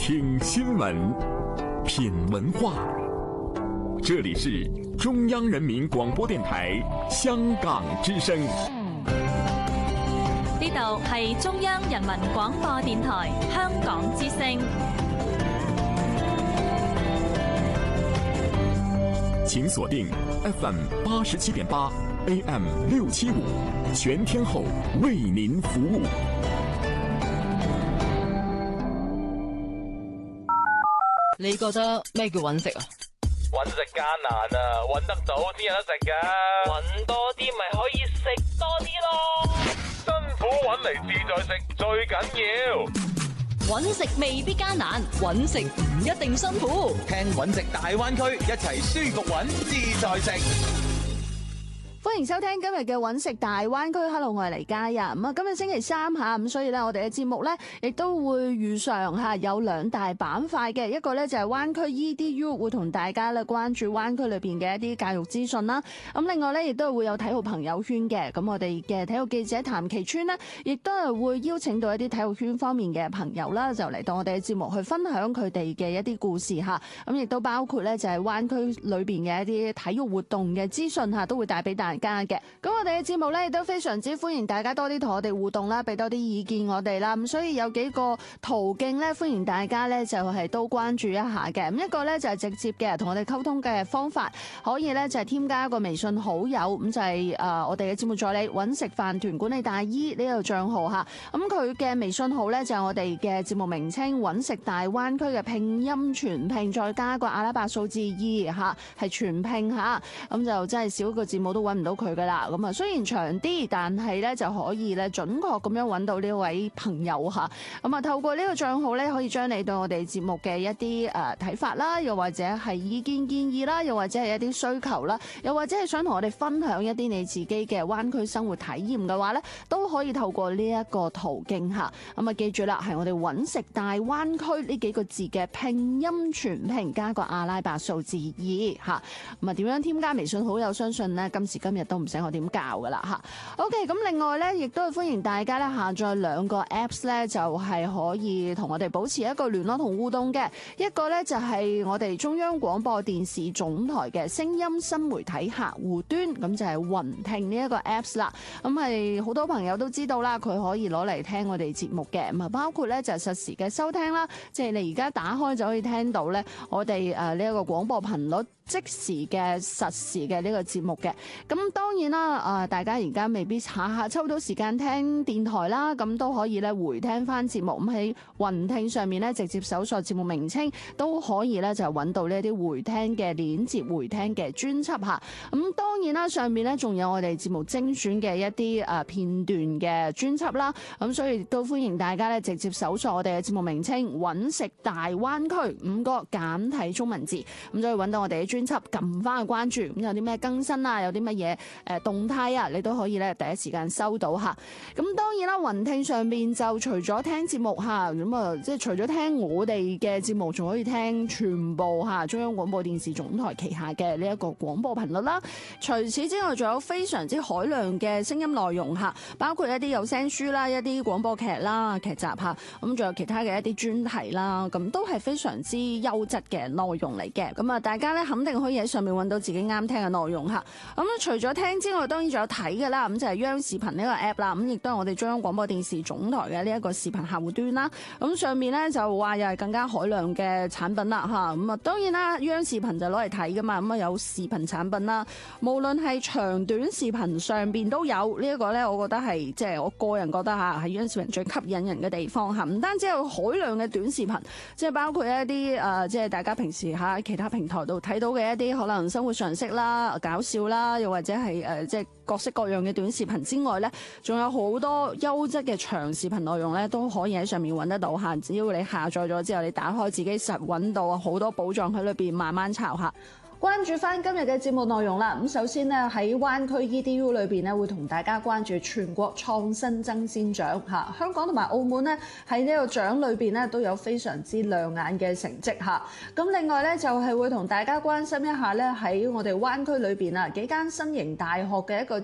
聽新聞，品文化。這裡是中央人民廣播電台香港之聲。 呢度係中央人民廣播電台香港之聲。 請鎖定 FM 87.8 AM 675，全天候為您服務。 你覺得咩叫揾食啊？ 揾食艱難啊，揾得到先有得食噶。揾多啲咪可以食多啲咯。辛苦揾嚟自在食最緊要。 揾食未必艱難，揾食唔一定辛苦。 聽揾食大灣區，一齊舒服揾自在食。 歡迎收聽今日嘅揾食大灣區。Hello， 我係黎嘉欣。咁啊，今日星期三吓，咁所以咧，我哋嘅節目咧，亦都會如常吓有兩大板塊嘅。一個咧就係灣區 EDU， 會同大家咧關注灣區裏邊嘅一啲教育資訊啦。咁另外咧，亦都會有體育朋友圈嘅。咁我哋嘅體育記者譚其川呢，亦都係會邀請到一啲體育圈方面嘅朋友啦，就嚟到我哋嘅節目去分享佢哋嘅一啲故事吓。咁亦都包括咧就係灣區裏邊嘅一啲體育活動嘅資訊吓，都會帶俾大家嘅。咁我哋嘅節目咧亦都非常之歡迎大家多啲同我哋互動啦，俾多啲意見我哋啦。咁所以有幾個途徑咧，歡迎大家咧就係都關注一下嘅。咁一個咧就係直接嘅同我哋溝通嘅方法，可以咧就係添加一個微信好友，咁就係我哋嘅節目助理揾食飯團管理大姨呢個賬號吓。咁佢嘅微信號咧就係我哋嘅節目名稱揾食大灣區嘅拼音全拼，再加個阿拉伯數字2吓，係全拼吓。咁就真係少個字母都揾唔到佢嘅啦。咁啊，雖然長啲，但係咧就可以咧準確咁樣揾到呢位朋友吓。咁啊，透過呢個賬號咧，可以將你對我哋節目嘅一啲睇法啦，又或者係意見建議啦，又或者係一啲需求啦，又或者係想同我哋分享一啲你自己嘅灣區生活體驗嘅話咧，都可以透過呢一個途徑吓。咁啊，記住啦，係我哋揾食大灣區呢幾個字嘅拼音全拼加個阿拉伯數字2吓。咁啊，點樣添加微信好友？相信呢，今時今日都唔使我點教噶啦吓。OK， 咁另外咧，亦都係歡迎大家咧下載兩個 Apps 咧，就係可以同我哋保持一個聯絡同互動嘅。一個咧就係我哋中央廣播電視總台嘅聲音新媒體客戶端，咁就係雲聽呢一個 Apps 啦。咁係好多朋友都知道啦，佢可以攞嚟聽我哋節目嘅。咁啊，包括咧就係實時嘅收聽啦，即係你而家打開就可以聽到咧我哋呢一個廣播頻率即時嘅實時嘅呢個節目嘅。咁當然啦，大家而家未必下下抽到時間聽電台啦，咁都可以咧回聽翻節目。咁喺雲聽上面咧直接搜索節目名稱，都可以咧就揾到呢啲回聽嘅鏈接、回聽嘅專輯吓。咁當然啦，上面咧仲有我哋節目精選嘅一啲片段嘅專輯啦。咁所以都歡迎大家咧直接搜索我哋嘅節目名稱揾食大灣區5個簡體中文字，咁就可以揾到我哋嘅專輯，撳翻去關注。咁有啲咩更新啊，有啲乜嘢動態啊，你都可以咧第一時間收到吓。咁當然啦，雲聽上面就除咗聽節目吓，咁啊即係除咗聽我哋嘅節目，仲可以聽全部吓中央廣播電視總台旗下嘅呢一個廣播頻率啦。除此之外，仲有非常之海量嘅聲音內容吓，包括一啲有聲書啦、一啲廣播劇啦、劇集吓，咁仲有其他嘅一啲專題啦，咁都係非常之優質嘅內容嚟嘅。咁啊，大家咧肯定可以喺上面揾到自己啱聽嘅內容吓。咁除咗聽之外，當然仲有睇嘅啦。咁就係央視頻呢個 app 啦，咁亦都係我哋中央廣播電視總台嘅呢一個視頻客戶端啦。咁上面咧就話又係更加海量嘅產品啦吓。咁啊，當然啦，央視頻就攞嚟睇噶嘛，咁啊有視頻產品啦，無論係長短視頻上邊都有呢一個咧，我覺得係即係我個人覺得吓係央視頻最吸引人嘅地方吓。唔單止有海量嘅短視頻，即係包括一啲即係大家平時喺其他平台度睇到嘅一啲可能生活常識啦、搞笑啦，又或者係即係各式各樣嘅短視頻之外咧，仲有好多優質嘅長視頻內容咧，都可以喺上面揾得到吓。只要你下載咗之後，你打開自己實揾到好多寶藏喺裏邊，慢慢抄下。關注翻今日嘅節目內容啦。咁首先呢，喺灣區 EDU 裏邊呢，會同大家關注全國創新爭先獎嚇。香港同埋澳門呢，喺呢個獎裏邊呢，都有非常之亮眼嘅成績嚇。咁另外呢，就係會同大家關心一下呢，喺我哋灣區裏邊啊幾間新型大學嘅一個